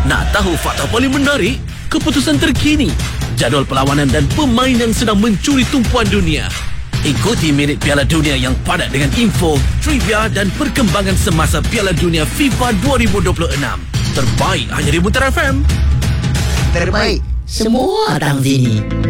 Nak tahu fakta paling menarik? Keputusan terkini, jadual perlawanan dan pemain yang sedang mencuri tumpuan dunia. Ikuti Minit Piala Dunia yang padat dengan info, trivia dan perkembangan semasa Piala Dunia FIFA 2026. Terbaik hanya di Mutar FM. Terbaik semua datang sini.